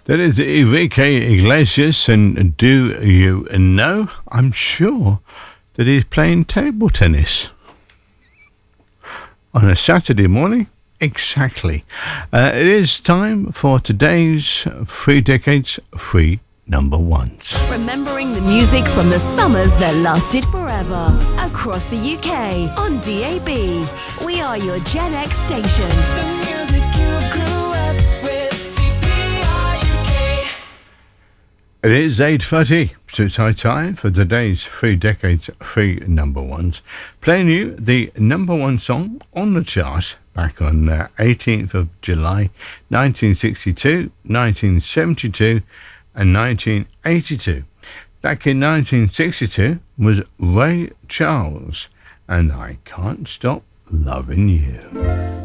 That is Enrique Iglesias, and do you know? I'm sure that he's playing table tennis on a Saturday morning. Exactly. It is time for today's 3 Decades, 3 number ones. Remembering the music from the summers that lasted forever. Across the UK on DAB. We are your Gen X station. The music you grew up with. CPRUK. It is 8:30, so it's high time for today's 3 Decades, 3 number ones. Playing you the number one song on the chart back on 18th of July, 1962, 1972, and 1982. Back in 1962 was Ray Charles, and I Can't Stop Loving You.